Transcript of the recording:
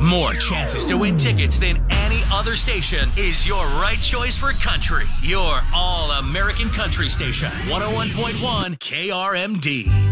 More chances to win tickets than any other station is your right choice for country. Your all-American country station. 101.1 KRMD.